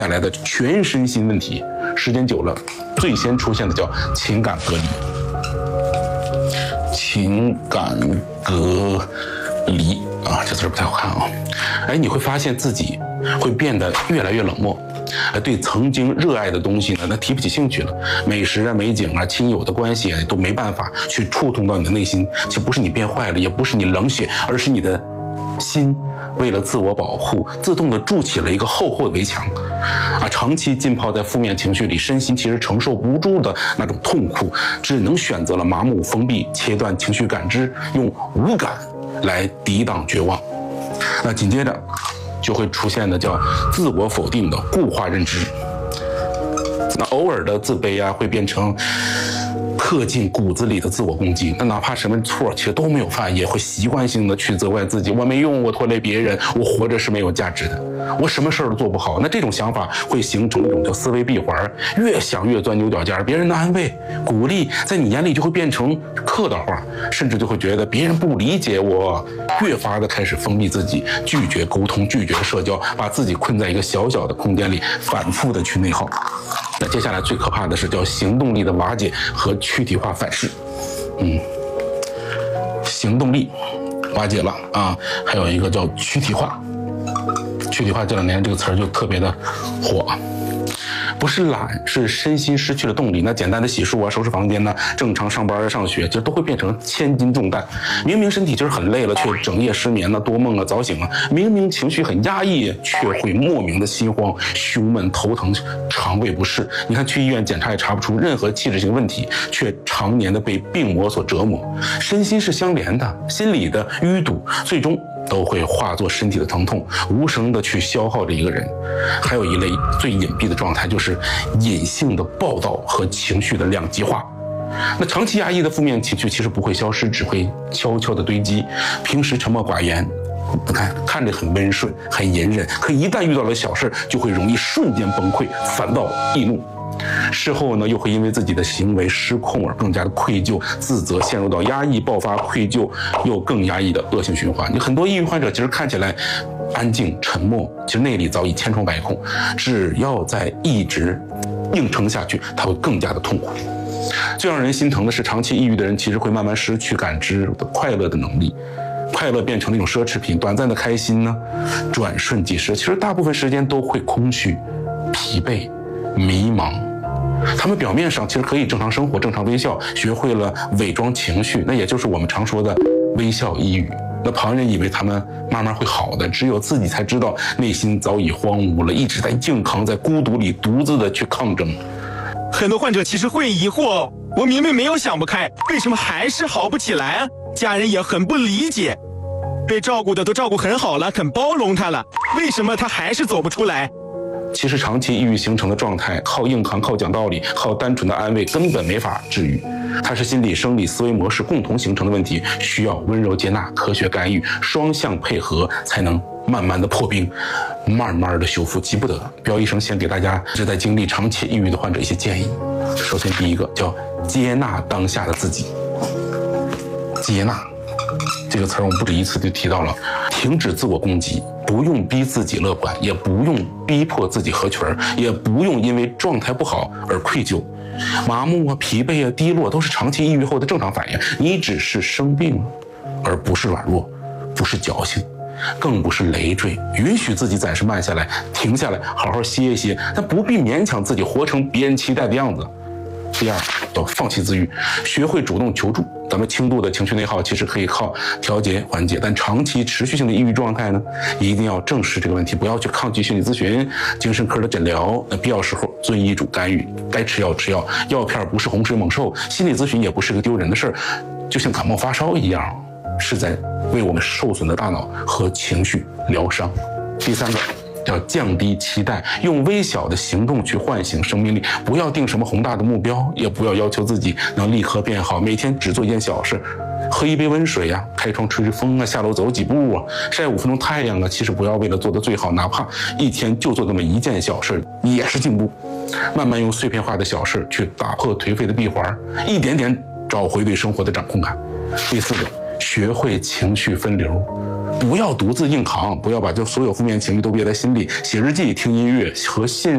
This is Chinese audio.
带来的全身心问题，时间久了，最先出现的叫情感隔离。情感隔离啊，这词不太好看啊。你会发现自己会变得越来越冷漠，对曾经热爱的东西呢，那提不起兴趣了。美食啊、美景啊、亲友的关系都没办法去触动到你的内心。其实不是你变坏了，也不是你冷血，而是你的心为了自我保护，自动的筑起了一个厚厚的围墙长期浸泡在负面情绪里，身心其实承受不住的那种痛苦，只能选择了麻木封闭，切断情绪感知，用无感来抵挡绝望。那紧接着就会出现的叫自我否定的固化认知。那偶尔的自卑会变成刻进骨子里的自我攻击，那哪怕什么错其实都没有犯，也会习惯性的去责怪自己，我没用，我拖累别人，我活着是没有价值的，我什么事儿都做不好。那这种想法会形成一种叫思维闭环，越想越钻牛角尖，别人的安慰鼓励在你眼里就会变成客套话，甚至就会觉得别人不理解我，越发的开始封闭自己，拒绝沟通，拒绝社交，把自己困在一个小小的空间里，反复的去内耗。那接下来最可怕的是叫行动力的瓦解和躯体化反噬。行动力瓦解了还有一个叫躯体化。躯体化这2年这个词儿就特别的火不是懒，是身心失去了动力。那简单的洗漱收拾房间正常上班上学，其实都会变成千斤重担。明明身体就是很累了，却整夜失眠多梦早醒明明情绪很压抑，却会莫名的心慌、胸闷、头疼、肠胃不适。你看去医院检查也查不出任何器质性问题，却常年的被病魔所折磨。身心是相连的，心理的淤堵最终都会化作身体的疼痛，无声的去消耗着一个人。还有一类最隐蔽的状态，就是隐性的暴躁和情绪的两极化。那长期压抑的负面情绪其实不会消失，只会悄悄的堆积。平时沉默寡言，看着很温顺很隐忍，可一旦遇到了小事，就会容易瞬间崩溃、烦躁易怒。事后呢，又会因为自己的行为失控而更加的愧疚、自责，陷入到压抑、爆发、愧疚又更压抑的恶性循环。很多抑郁患者其实看起来安静沉默，其实内里早已千疮百孔。只要再一直硬撑下去，他会更加的痛苦。最让人心疼的是，长期抑郁的人其实会慢慢失去感知快乐的能力，快乐变成了一种奢侈品，短暂的开心呢，转瞬即逝。其实大部分时间都会空虚、疲惫、迷茫。他们表面上其实可以正常生活、正常微笑，学会了伪装情绪，那也就是我们常说的微笑抑郁。那旁人以为他们慢慢会好的，只有自己才知道内心早已荒芜了，一直在硬扛，在孤独里独自的去抗争。 很多患者其实会疑惑，我明明没有想不开，为什么还是好不起来家人也很不理解，被照顾的都照顾很好了，肯包容他了，为什么他还是走不出来？ 其实长期抑郁形成的状态，靠硬扛、靠讲道理、靠单纯的安慰根本没法治愈。它是心理、生理、思维模式共同形成的问题，需要温柔接纳、科学干预，双向配合，才能慢慢的破冰，慢慢的修复。急不得，彪医生先给大家正在经历长期抑郁的患者一些建议。首先第一个叫接纳当下的自己。接纳这个词儿我们不止一次就提到了，停止自我攻击，不用逼自己乐观，也不用逼迫自己合群，也不用因为状态不好而愧疚。麻木疲惫低落都是长期抑郁后的正常反应，你只是生病了，而不是软弱，不是矫情，更不是累赘。允许自己暂时慢下来，停下来，好好歇一歇，但不必勉强自己活成别人期待的样子。第二，要放弃自愈，学会主动求助。咱们轻度的情绪内耗其实可以靠调节缓解，但长期持续性的抑郁状态呢，一定要正视这个问题，不要去抗拒心理咨询、精神科的诊疗。必要时候遵医嘱干预，该吃药吃药，药片不是洪水猛兽，心理咨询也不是个丢人的事儿，就像感冒发烧一样，是在为我们受损的大脑和情绪疗伤。第三个，要降低期待，用微小的行动去唤醒生命力，不要定什么宏大的目标，也不要要求自己能立刻变好，每天只做一件小事，喝一杯温水开窗吹吹风下楼走几步晒5分钟太阳其实不要为了做得最好，哪怕一天就做这么一件小事，也是进步。慢慢用碎片化的小事去打破颓废的闭环，一点点找回对生活的掌控感。第四个，学会情绪分流，不要独自硬扛，不要把所有负面情绪都憋在心里，写日记、听音乐和信任